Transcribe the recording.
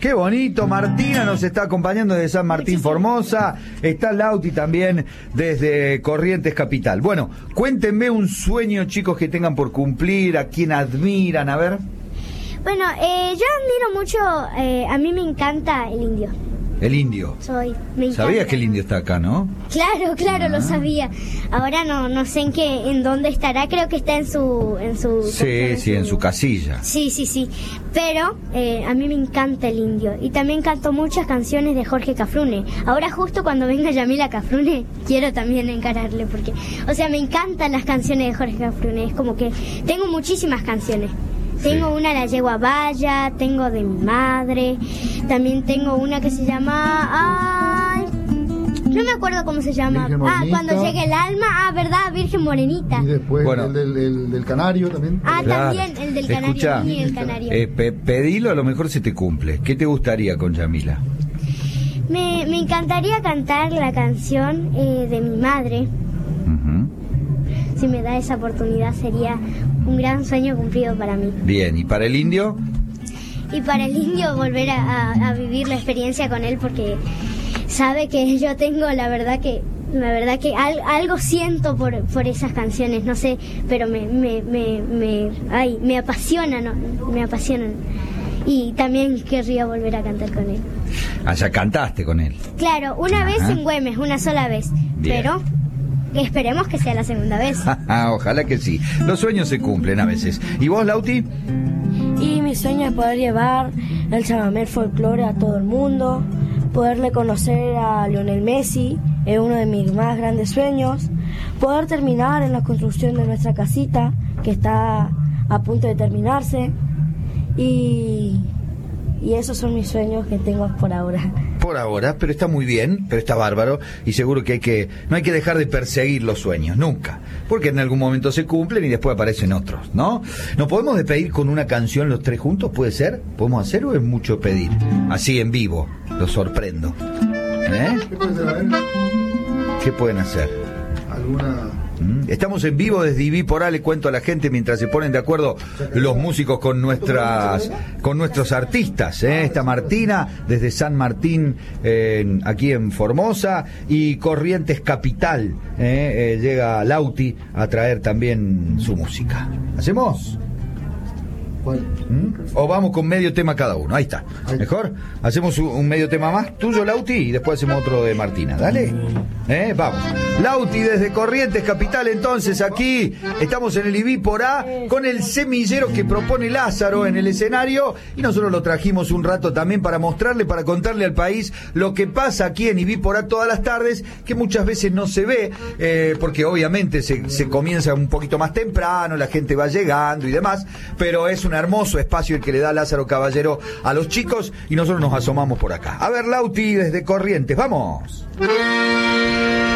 Qué bonito. Martina nos está acompañando desde San Martín, Formosa. Está Lauti también desde Corrientes Capital. Bueno, cuéntenme un sueño, chicos, que tengan por cumplir, a quien admiran, a ver. Bueno, yo admiro mucho, a mí me encanta el indio. El indio. Me encanta. Sabías que el indio está acá, ¿no? Claro, lo sabía. Ahora no sé en dónde estará, creo que está en su en su casilla. Sí. Pero a mí me encanta el indio. Y también canto muchas canciones de Jorge Cafrune. Ahora justo cuando venga Yamila Cafrune, quiero también encararle porque, o sea, me encantan las canciones de Jorge Cafrune. Es como que tengo muchísimas canciones. Tengo una, La Yegua Vaya, tengo de mi madre, también tengo una que se llama, no me acuerdo cómo se llama. Cuando llegue el alma, ¿verdad? Virgen Morenita. Y después el del canario también. Claro. También el del canario. Escuchá, y el canario. Pedilo, a lo mejor se te cumple. ¿Qué te gustaría con Yamila? Me encantaría cantar la canción de mi madre. Si me da esa oportunidad sería un gran sueño cumplido para mí. Bien, ¿y para el indio? Y para el indio volver a vivir la experiencia con él porque sabe que yo tengo, la verdad que algo siento por esas canciones, no sé, pero me apasionan, me apasionan. Y también querría volver a cantar con él. Ya cantaste con él. Claro, una vez en Güemes, una sola vez. Bien. Pero esperemos que sea la segunda vez. Ojalá que sí. Los sueños se cumplen a veces. ¿Y vos, Lauti? Y mi sueño es poder llevar el chamamé folclore a todo el mundo, poderle conocer a Lionel Messi, es uno de mis más grandes sueños, poder terminar en la construcción de nuestra casita, que está a punto de terminarse, y esos son mis sueños que tengo por ahora. Por ahora, pero está muy bien, pero está bárbaro, y seguro que no hay que dejar de perseguir los sueños, nunca, porque en algún momento se cumplen y después aparecen otros, ¿no? ¿Nos podemos despedir con una canción los tres juntos? ¿Puede ser? ¿Podemos hacer o es mucho pedir? Así en vivo, los sorprendo. ¿Qué puede ser? A ver. ¿Qué pueden hacer? ¿Alguna...? Estamos en vivo desde Iví por A, le cuento a la gente mientras se ponen de acuerdo los músicos con nuestros artistas. Está Martina desde San Martín, aquí en Formosa, y Corrientes Capital. Llega Lauti a traer también su música. ¿Hacemos? ¿Cuál? O vamos con medio tema cada uno. Ahí está. ¿Mejor? Hacemos un medio tema más tuyo, Lauti, y después hacemos otro de Martina. Dale. Vamos. Lauti desde Corrientes Capital, entonces aquí estamos en el Iví por A con el semillero que propone Lázaro en el escenario, y nosotros lo trajimos un rato también para mostrarle, para contarle al país lo que pasa aquí en Iví por A todas las tardes, que muchas veces no se ve, porque obviamente se comienza un poquito más temprano, la gente va llegando y demás, pero es un hermoso espacio el que le da Lázaro Caballero a los chicos, y nosotros nos asomamos por acá. A ver, Lauti desde Corrientes, ¡vamos!